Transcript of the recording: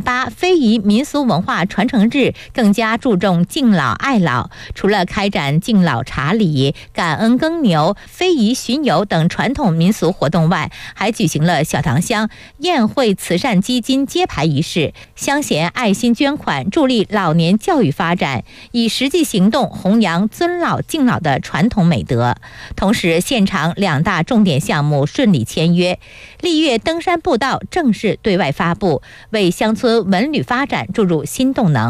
2008非遗民俗文化传承日更加注重敬老爱老，除了开展敬老茶礼、感恩耕牛、非遗巡游等传统民俗活动外，还举行了小塘乡宴会慈善基金揭牌仪式，乡贤爱心捐款，助力老年教育发展，以实际行动弘扬尊老敬老的传统美德。同时，现场2大重点项目顺利签约，丽月登山步道正式对外发布，为乡村文旅发展注入新动能。